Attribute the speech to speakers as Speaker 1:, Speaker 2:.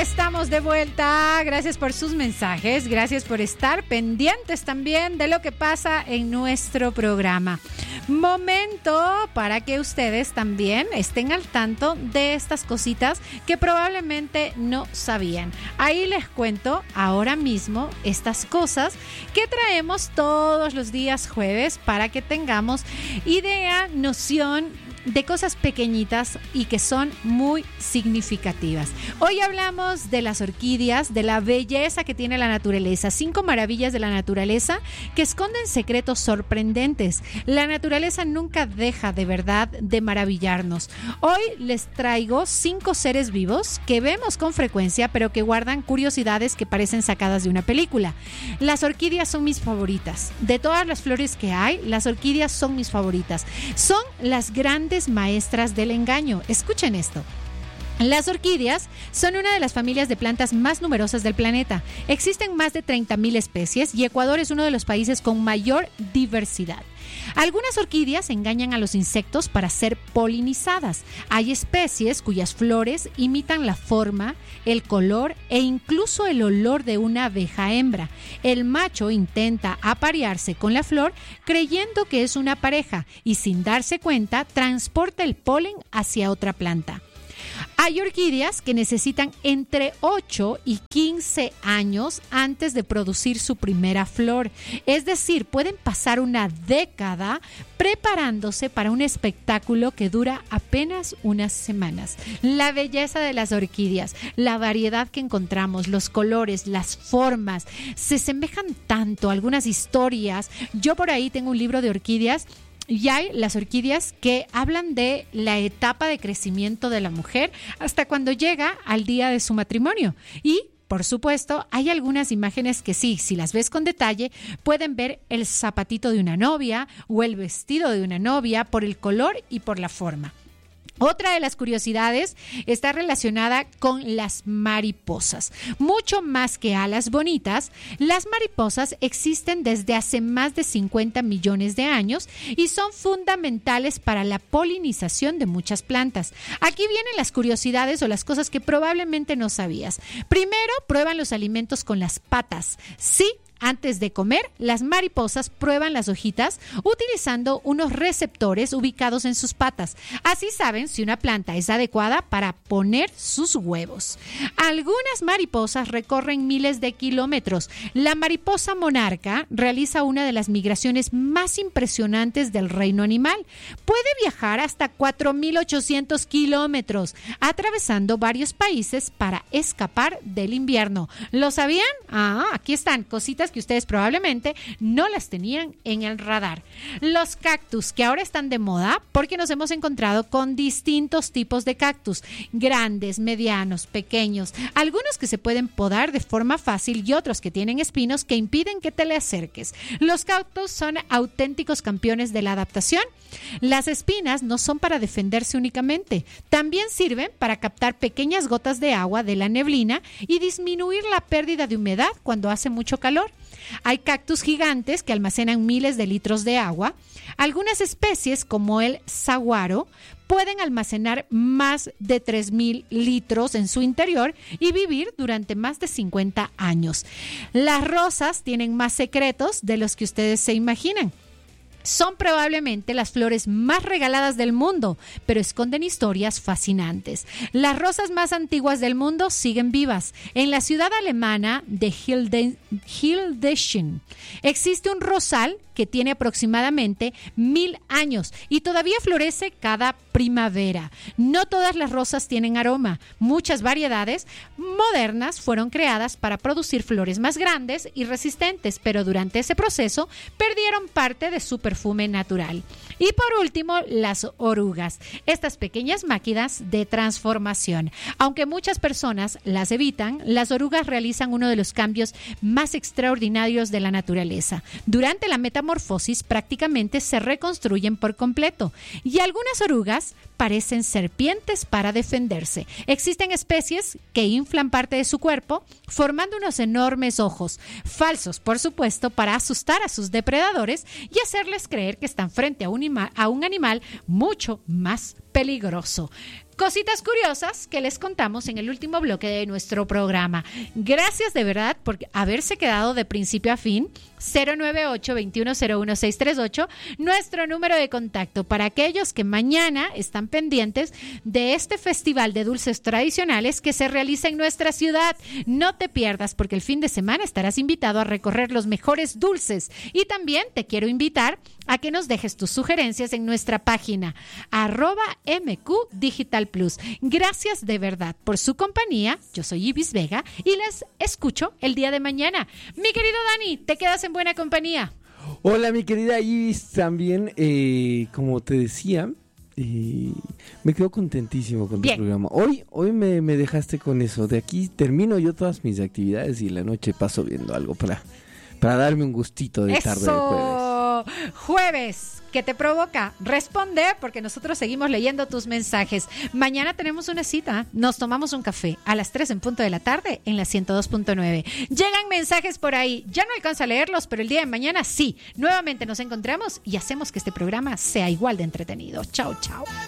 Speaker 1: Estamos de vuelta. Gracias por sus mensajes. Gracias por estar pendientes también de lo que pasa en nuestro programa. Momento para que ustedes también estén al tanto de estas cositas que probablemente no sabían. Ahí les cuento ahora mismo estas cosas que traemos todos los días jueves para que tengamos idea, noción de cosas pequeñitas y que son muy significativas. Hoy hablamos de las orquídeas, de la belleza que tiene la naturaleza, 5 maravillas de la naturaleza que esconden secretos sorprendentes. La naturaleza nunca deja de verdad de maravillarnos. Hoy les traigo 5 seres vivos que vemos con frecuencia, pero que guardan curiosidades que parecen sacadas de una película. Las orquídeas son mis favoritas. De todas las flores que hay, las orquídeas son mis favoritas. Son las grandes maestras del engaño. Escuchen esto. Las orquídeas son una de las familias de plantas más numerosas del planeta. Existen más de 30,000 especies y Ecuador es uno de los países con mayor diversidad. Algunas orquídeas engañan a los insectos para ser polinizadas. Hay especies cuyas flores imitan la forma, el color e incluso el olor de una abeja hembra. El macho intenta aparearse con la flor creyendo que es una pareja y sin darse cuenta transporta el polen hacia otra planta. Hay orquídeas que necesitan entre 8 y 15 años antes de producir su primera flor. Es decir, pueden pasar una década preparándose para un espectáculo que dura apenas unas semanas. La belleza de las orquídeas, la variedad que encontramos, los colores, las formas, se semejan tanto a algunas historias. Yo por ahí tengo un libro de orquídeas. Y hay las orquídeas que hablan de la etapa de crecimiento de la mujer hasta cuando llega al día de su matrimonio. Y, por supuesto, hay algunas imágenes que sí, si las ves con detalle, pueden ver el zapatito de una novia o el vestido de una novia por el color y por la forma. Otra de las curiosidades está relacionada con las mariposas. Mucho más que alas bonitas, las mariposas existen desde hace más de 50 millones de años y son fundamentales para la polinización de muchas plantas. Aquí vienen las curiosidades o las cosas que probablemente no sabías. Primero, prueban los alimentos con las patas. Sí. Antes de comer, las mariposas prueban las hojitas utilizando unos receptores ubicados en sus patas. Así saben si una planta es adecuada para poner sus huevos. Algunas mariposas recorren miles de kilómetros. La mariposa monarca realiza una de las migraciones más impresionantes del reino animal. Puede viajar hasta 4,800 kilómetros, atravesando varios países para escapar del invierno. ¿Lo sabían? Aquí están cositas que ustedes probablemente no las tenían en el radar. Los cactus, que ahora están de moda porque nos hemos encontrado con distintos tipos de cactus, grandes, medianos, pequeños, algunos que se pueden podar de forma fácil y otros que tienen espinos que impiden que te le acerques. Los cactus son auténticos campeones de la adaptación. Las espinas no son para defenderse únicamente, también sirven para captar pequeñas gotas de agua de la neblina y disminuir la pérdida de humedad cuando hace mucho calor. Hay cactus gigantes que almacenan miles de litros de agua. Algunas especies, como el saguaro, pueden almacenar más de 3,000 litros en su interior y vivir durante más de 50 años. Las rosas tienen más secretos de los que ustedes se imaginan. Son probablemente las flores más regaladas del mundo, pero esconden historias fascinantes. Las rosas más antiguas del mundo siguen vivas. En la ciudad alemana de Hildesheim existe un rosal que tiene aproximadamente 1,000 años y todavía florece cada primavera. No todas las rosas tienen aroma. Muchas variedades modernas fueron creadas para producir flores más grandes y resistentes, pero durante ese proceso perdieron parte de su perfume natural. Y por último, las orugas, estas pequeñas máquinas de transformación. Aunque muchas personas las evitan, las orugas realizan uno de los cambios más extraordinarios de la naturaleza. Durante la metamorfosis prácticamente se reconstruyen por completo y algunas orugas parecen serpientes para defenderse. Existen especies que inflan parte de su cuerpo formando unos enormes ojos, falsos por supuesto, para asustar a sus depredadores y hacerles creer que están frente a un animal mucho más peligroso. cositas curiosas que les contamos en el último bloque de nuestro programa. Gracias de verdad por haberse quedado de principio a fin. 098-2101-638, nuestro número de contacto para aquellos que mañana están pendientes de este festival de dulces tradicionales que se realiza en nuestra ciudad. No te pierdas, porque el fin de semana estarás invitado a recorrer los mejores dulces. Y también te quiero invitar a que nos dejes tus sugerencias en nuestra página @MQDigitalPlus. Gracias de verdad por su compañía. Yo soy Ibis Vega y les escucho el día de mañana. Mi querido Dani, te quedas en buena compañía.
Speaker 2: Hola, mi querida Ibis, también, como te decía, me quedo contentísimo con tu programa. Hoy me dejaste con eso. De aquí termino yo todas mis actividades y la noche paso viendo algo para darme un gustito de tarde de
Speaker 1: jueves. ¿Qué te provoca? Responde, porque nosotros seguimos leyendo tus mensajes. Mañana tenemos una cita. Nos tomamos un café a las 3 en punto de la tarde en la 102.9. Llegan mensajes por ahí. Ya no alcanzo a leerlos, pero el día de mañana sí. Nuevamente nos encontramos y hacemos que este programa sea igual de entretenido. Chao, chao.